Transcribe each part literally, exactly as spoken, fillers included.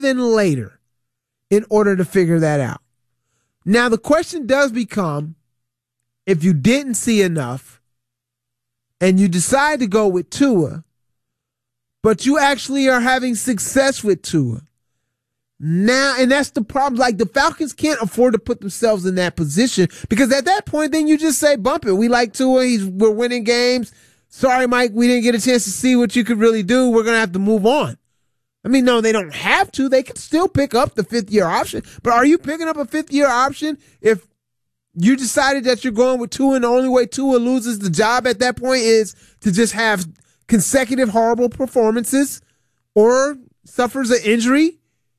than later in order to figure that out. Now, the question does become, if you didn't see enough and you decide to go with Tua, but you actually are having success with Tua, now, and that's the problem. Like, the Falcons can't afford to put themselves in that position, because at that point, then you just say, bump it. We like Tua. He's, we're winning games. Sorry, Mike, we didn't get a chance to see what you could really do. We're going to have to move on. I mean, no, they don't have to. They can still pick up the fifth-year option. But are you picking up a fifth-year option if you decided that you're going with Tua, and the only way Tua loses the job at that point is to just have consecutive horrible performances or suffers an injury?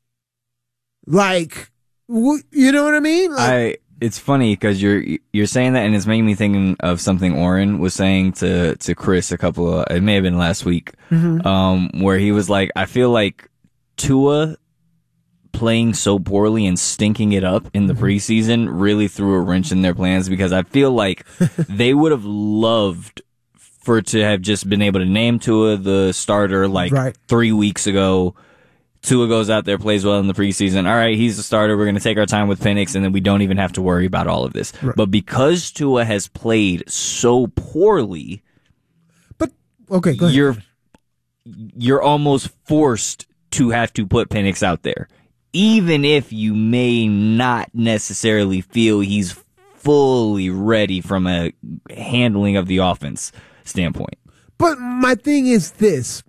Like, you know what I mean? Like, I. It's funny because you're you're saying that, and it's making me thinking of something Oren was saying to to Chris a couple of, it may have been last week, mm-hmm. um, where he was like, I feel like Tua playing so poorly and stinking it up in the mm-hmm. preseason really threw a wrench in their plans, because I feel like they would have loved for it to have just been able to name Tua the starter like right. three weeks ago. Tua goes out there, plays well in the preseason. All right, he's the starter. We're going to take our time with Penix, and then we don't even have to worry about all of this. Right. But because Tua has played so poorly, but okay, go ahead. You're you're almost forced to have to put Penix out there, even if you may not necessarily feel he's fully ready from a handling of the offense standpoint. But my thing is this.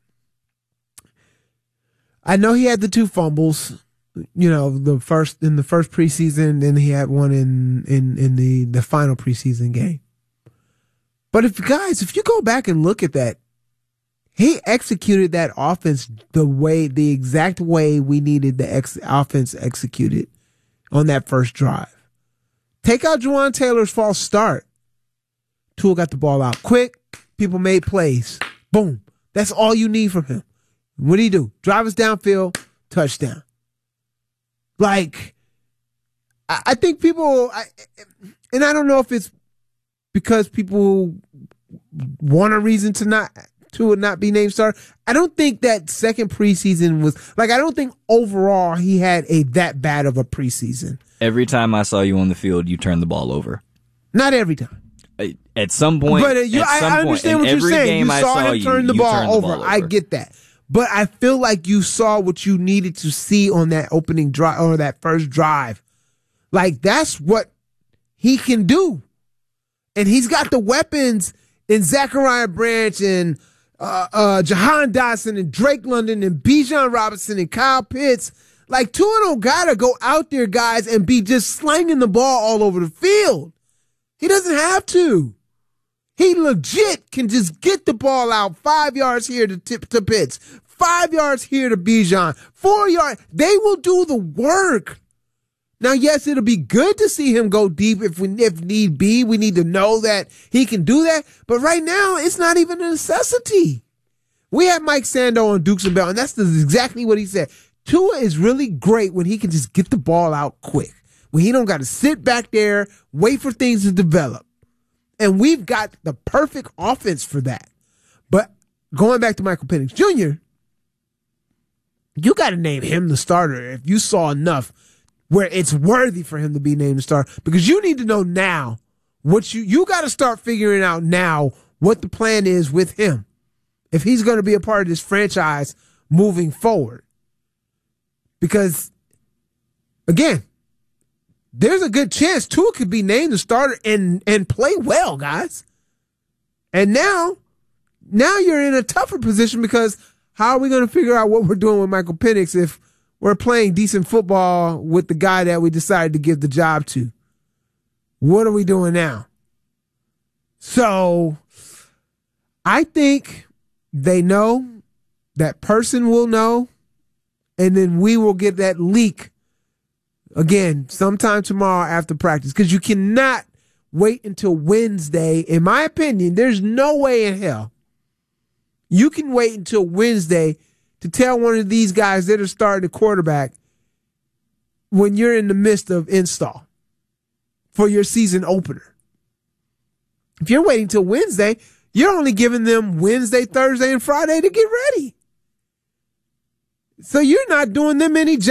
I know he had the two fumbles, you know, the first in the first preseason, then he had one in, in, in the, the final preseason game. But if guys, if you go back and look at that, he executed that offense the way, the exact way we needed the ex- offense executed on that first drive. Take out Juwan Taylor's false start. Tua got the ball out quick. People made plays. Boom. That's all you need from him. What do you do? Drive us downfield, touchdown. Like, I, I think people, I, and I don't know if it's because people want a reason to not to not be named starter. I don't think that second preseason was like. I don't think overall he had a that bad of a preseason. Every time I saw you on the field, you turned the ball over. Not every time. At some point, but uh, you, at I, some I understand point, what you're saying. Game you I saw, saw him you, turn the you ball, turned the over. ball over. I get that. But I feel like you saw what you needed to see on that opening drive or that first drive. Like, that's what he can do. And he's got the weapons in Zachariah Branch and uh, uh, Jahan Dotson and Drake London and Bijan Robinson and Kyle Pitts. Like, Tua don't gotta go out there, guys, and be just slanging the ball all over the field. He doesn't have to. He legit can just get the ball out five yards here to tip to Pitts, five yards here to Bijan, four yards. They will do the work. Now, yes, it'll be good to see him go deep if we, if need be. We need to know that he can do that. But right now, it's not even a necessity. We had Mike Sando on Dukes and Bell, and that's exactly what he said. Tua is really great when he can just get the ball out quick, when he don't got to sit back there, wait for things to develop. And we've got the perfect offense for that. But going back to Michael Penix Junior, you got to name him the starter if you saw enough where it's worthy for him to be named the starter. Because you need to know now what you, you got to start figuring out now what the plan is with him. If he's going to be a part of this franchise moving forward. Because, again, there's a good chance Tua could be named the starter and, and play well, guys. And now, now you're in a tougher position, because how are we going to figure out what we're doing with Michael Penix if we're playing decent football with the guy that we decided to give the job to? What are we doing now? So I think they know, that person will know, and then we will get that leak again sometime tomorrow after practice, because you cannot wait until Wednesday. In my opinion, there's no way in hell you can wait until Wednesday to tell one of these guys that are starting the quarterback when you're in the midst of install for your season opener. If you're waiting till Wednesday, you're only giving them Wednesday, Thursday, and Friday to get ready. So you're not doing them any